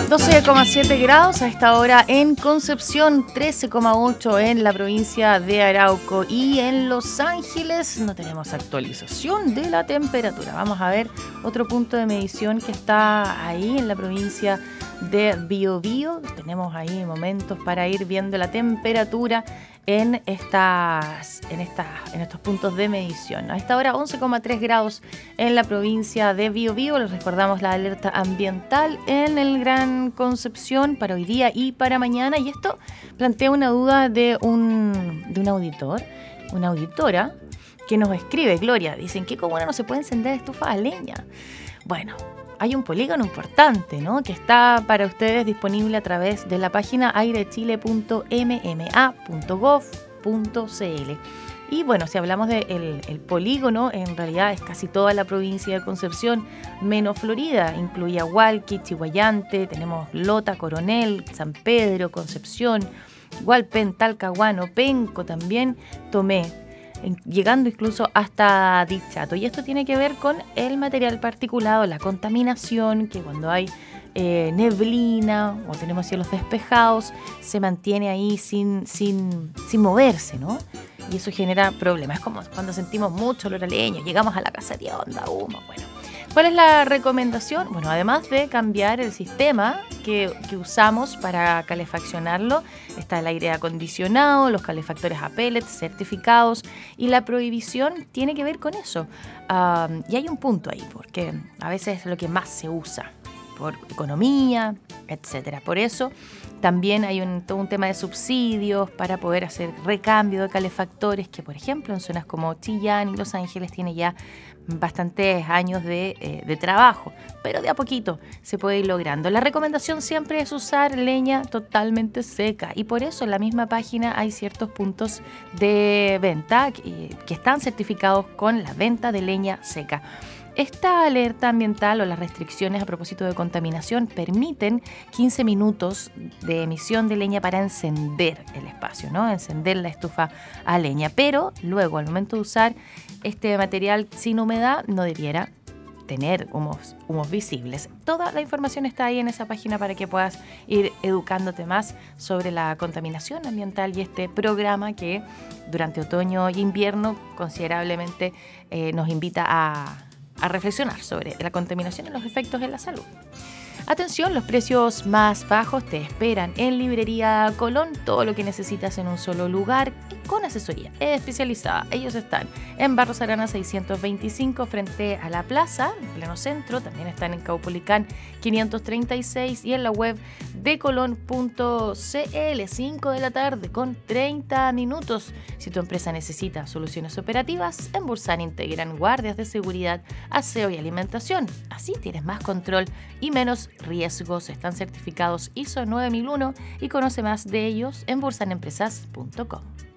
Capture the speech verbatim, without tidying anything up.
doce coma siete grados a esta hora en Concepción, trece coma ocho en la provincia de Arauco y en Los Ángeles no tenemos actualización de la temperatura. Vamos a ver otro punto de medición que está ahí en la provincia de Biobío. Tenemos ahí momentos para ir viendo la temperatura en estas, en estas, en estos puntos de medición. A esta hora once coma tres grados en la provincia de Biobío. Les recordamos la alerta ambiental en el Gran Concepción para hoy día y para mañana. Y esto plantea una duda de un, de un auditor, una auditora que nos escribe, Gloria. Dicen que comuna no se puede encender estufa a leña. Bueno, hay un polígono importante, ¿no?, que está para ustedes disponible a través de la página airechile punto m m a punto gov punto c l. Y bueno, si hablamos del de el polígono, en realidad es casi toda la provincia de Concepción, menos Florida. Incluye Hualqui, Chihuayante, tenemos Lota, Coronel, San Pedro, Concepción, Hualpén, Talcahuano, Penco también, Tomé, llegando incluso hasta Dichato. Y esto tiene que ver con el material particulado, la contaminación, que cuando hay eh, neblina o tenemos cielos despejados, se mantiene ahí sin, sin, sin moverse, ¿no? Y eso genera problemas. Es como cuando sentimos mucho olor a leña, llegamos a la casa de onda, humo, bueno. ¿Cuál es la recomendación? Bueno, además de cambiar el sistema que, que usamos para calefaccionarlo, está el aire acondicionado, los calefactores a pellets certificados, y la prohibición tiene que ver con eso. Um, y hay un punto ahí, porque a veces es lo que más se usa, por economía, etcétera. Por eso también hay un, todo un tema de subsidios para poder hacer recambio de calefactores, que por ejemplo en zonas como Chillán y Los Ángeles tiene ya bastantes años de, eh, de trabajo, pero de a poquito se puede ir logrando. La recomendación siempre es usar leña totalmente seca, y por eso en la misma página hay ciertos puntos de venta que, que están certificados con la venta de leña seca. Esta alerta ambiental o las restricciones a propósito de contaminación permiten quince minutos de emisión de leña para encender el espacio, ¿no? Encender la estufa a leña. Pero luego, al momento de usar este material sin humedad, no debiera tener humos, humos visibles. Toda la información está ahí en esa página para que puedas ir educándote más sobre la contaminación ambiental y este programa que durante otoño e invierno considerablemente eh, nos invita a a reflexionar sobre la contaminación y los efectos en la salud. Atención, los precios más bajos te esperan en Librería Colón, todo lo que necesitas en un solo lugar y con asesoría especializada. Ellos están en Barros Arana seiscientos veinticinco frente a la plaza, en pleno centro. También están en Caupolicán quinientos treinta y seis y en la web de colón punto c l, cinco de la tarde con treinta minutos. Si tu empresa necesita soluciones operativas, en Bursan integran guardias de seguridad, aseo y alimentación. Así tienes más control y menos riesgos. Están certificados I S O nueve mil uno y conoce más de ellos en bursanempresas punto com.